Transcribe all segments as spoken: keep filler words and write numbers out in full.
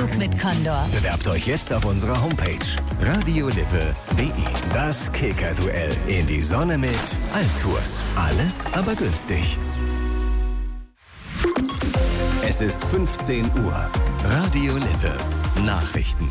Flug mit Condor. Bewerbt euch jetzt auf unserer Homepage radiolippe punkt de. Das Kicker-Duell in die Sonne mit Altours. Alles, aber günstig. Es ist fünfzehn Uhr. Radio Lippe. Nachrichten.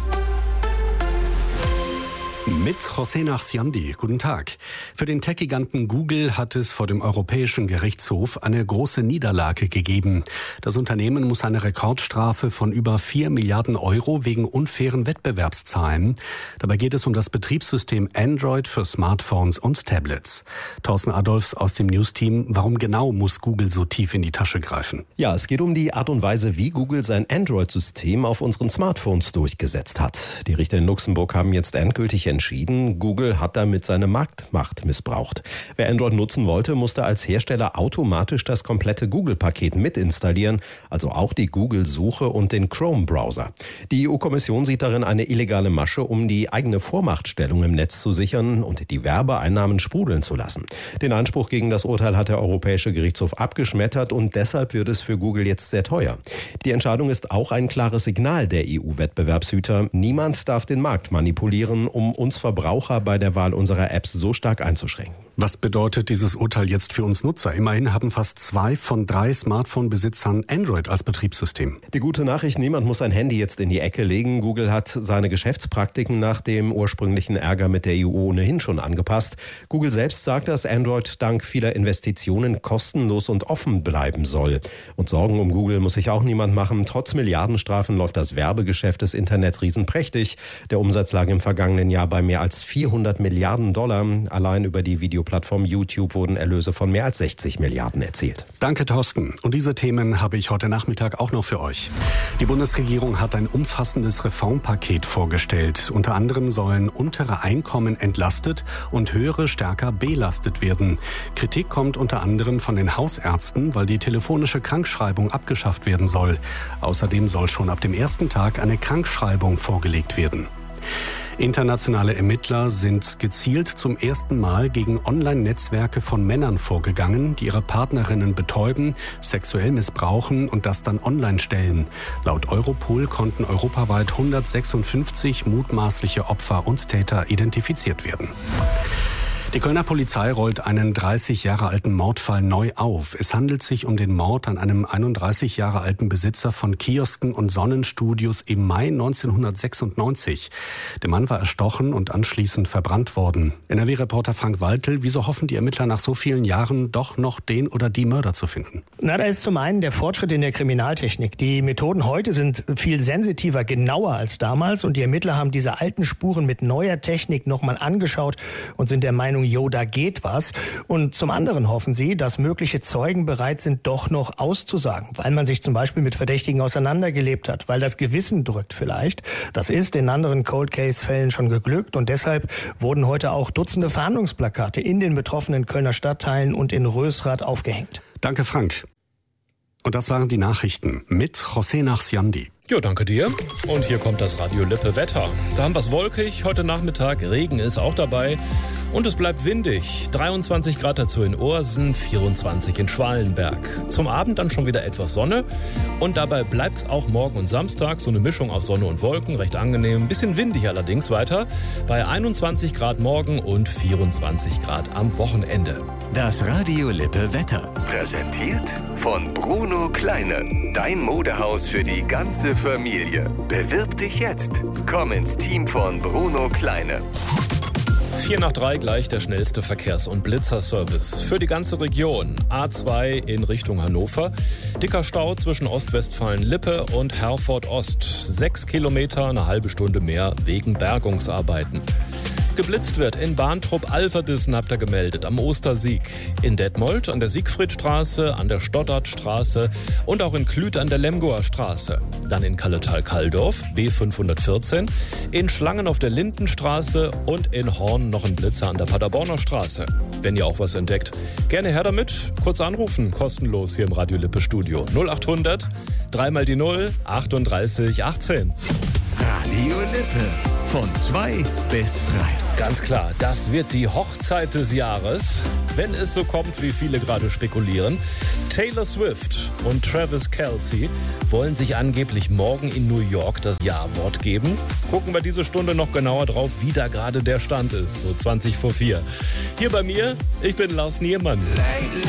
Mit José Nachsiandi. Guten Tag. Für den Tech-Giganten Google hat es vor dem Europäischen Gerichtshof eine große Niederlage gegeben. Das Unternehmen muss eine Rekordstrafe von über vier Milliarden Euro wegen unfairen Wettbewerbs zahlen. Dabei geht es um das Betriebssystem Android für Smartphones und Tablets. Thorsten Adolfs aus dem News-Team. Warum genau muss Google so tief in die Tasche greifen? Ja, es geht um die Art und Weise, wie Google sein Android-System auf unseren Smartphones durchgesetzt hat. Die Richter in Luxemburg haben jetzt endgültig entschieden, Google hat damit seine Marktmacht missbraucht. Wer Android nutzen wollte, musste als Hersteller automatisch das komplette Google-Paket mitinstallieren, also auch die Google-Suche und den Chrome-Browser. Die E U-Kommission sieht darin eine illegale Masche, um die eigene Vormachtstellung im Netz zu sichern und die Werbeeinnahmen sprudeln zu lassen. Den Einspruch gegen das Urteil hat der Europäische Gerichtshof abgeschmettert und deshalb wird es für Google jetzt sehr teuer. Die Entscheidung ist auch ein klares Signal der E U-Wettbewerbshüter. Niemand darf den Markt manipulieren, um uns Verbraucher bei der Wahl unserer Apps so stark einzuschränken. Was bedeutet dieses Urteil jetzt für uns Nutzer? Immerhin haben fast zwei von drei Smartphone-Besitzern Android als Betriebssystem. Die gute Nachricht, niemand muss sein Handy jetzt in die Ecke legen. Google hat seine Geschäftspraktiken nach dem ursprünglichen Ärger mit der E U ohnehin schon angepasst. Google selbst sagt, dass Android dank vieler Investitionen kostenlos und offen bleiben soll. Und Sorgen um Google muss sich auch niemand machen. Trotz Milliardenstrafen läuft das Werbegeschäft des Internetriesen prächtig. Der Umsatz lag im vergangenen Jahr bei mehr als vierhundert Milliarden Dollar. Allein über die Videoplattform YouTube wurden Erlöse von mehr als sechzig Milliarden erzielt. Danke, Thorsten. Und diese Themen habe ich heute Nachmittag auch noch für euch. Die Bundesregierung hat ein umfassendes Reformpaket vorgestellt. Unter anderem sollen untere Einkommen entlastet und höhere stärker belastet werden. Kritik kommt unter anderem von den Hausärzten, weil die telefonische Krankschreibung abgeschafft werden soll. Außerdem soll schon ab dem ersten Tag eine Krankschreibung vorgelegt werden. Internationale Ermittler sind gezielt zum ersten Mal gegen Online-Netzwerke von Männern vorgegangen, die ihre Partnerinnen betäuben, sexuell missbrauchen und das dann online stellen. Laut Europol konnten europaweit hundertsechsundfünfzig mutmaßliche Opfer und Täter identifiziert werden. Die Kölner Polizei rollt einen dreißig Jahre alten Mordfall neu auf. Es handelt sich um den Mord an einem einunddreißig Jahre alten Besitzer von Kiosken und Sonnenstudios im Mai neunzehnhundertsechsundneunzig. Der Mann war erstochen und anschließend verbrannt worden. N R W-Reporter Frank Waltel, wieso hoffen die Ermittler nach so vielen Jahren doch noch den oder die Mörder zu finden? Na, da ist zum einen der Fortschritt in der Kriminaltechnik. Die Methoden heute sind viel sensitiver, genauer als damals und die Ermittler haben diese alten Spuren mit neuer Technik nochmal angeschaut und sind der Meinung, jo, da geht was. Und zum anderen hoffen sie, dass mögliche Zeugen bereit sind, doch noch auszusagen, weil man sich zum Beispiel mit Verdächtigen auseinandergelebt hat, weil das Gewissen drückt vielleicht. Das ist in anderen Cold-Case-Fällen schon geglückt und deshalb wurden heute auch Dutzende Fahndungsplakate in den betroffenen Kölner Stadtteilen und in Rösrath aufgehängt. Danke, Frank. Und das waren die Nachrichten mit José Nachsiandi. Ja, danke dir. Und hier kommt das Radio Lippe Wetter. Da haben wir es wolkig, heute Nachmittag, Regen ist auch dabei und es bleibt windig. dreiundzwanzig Grad dazu in Ohrsen, vierundzwanzig in Schwalenberg. Zum Abend dann schon wieder etwas Sonne und dabei bleibt es auch morgen und Samstag so eine Mischung aus Sonne und Wolken, recht angenehm. Ein bisschen windig allerdings weiter, bei einundzwanzig Grad morgen und vierundzwanzig Grad am Wochenende. Das Radio Lippe Wetter, präsentiert von Bruno Kleine. Dein Modehaus für die ganze Familie. Bewirb dich jetzt. Komm ins Team von Bruno Kleine. vier nach drei gleich der schnellste Verkehrs- und Blitzerservice für die ganze Region. A zwei in Richtung Hannover. Dicker Stau zwischen Ostwestfalen-Lippe und Herford-Ost. Sechs Kilometer, eine halbe Stunde mehr wegen Bergungsarbeiten. Geblitzt wird in Bahntrupp-Alverdissen, habt ihr gemeldet, am Ostersieg. In Detmold an der Siegfriedstraße, an der Stoddardstraße und auch in Klüt an der Lemgoer Straße. Dann in Kalletal-Kalldorf, B fünfhundertvierzehn, in Schlangen auf der Lindenstraße und in Horn noch ein Blitzer an der Paderborner Straße. Wenn ihr auch was entdeckt, gerne her damit. Kurz anrufen, kostenlos hier im Radio Lippe Studio. null acht hundert, dreimal die null, achtunddreißig achtzehn. Radio Lippe. Von zwei bis Freitag. Ganz klar, das wird die Hochzeit des Jahres, wenn es so kommt, wie viele gerade spekulieren. Taylor Swift und Travis Kelce wollen sich angeblich morgen in New York das Ja-Wort geben. Gucken wir diese Stunde noch genauer drauf, wie da gerade der Stand ist, so zwanzig vor vier. Hier bei mir, ich bin Lars Niermann.